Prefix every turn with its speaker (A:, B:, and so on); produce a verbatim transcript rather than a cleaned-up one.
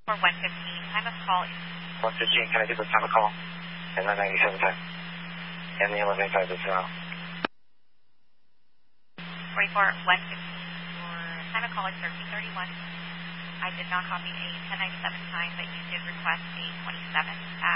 A: For one fifteen, time of call is
B: one fifteen, can I get the time of call? And the ninety-seven time. And the eleven five as well.
A: forty-four, one fifteen, your time of call is thirteen thirty-one. I did not copy a ten ninety-seven time, but you did request a twenty-seven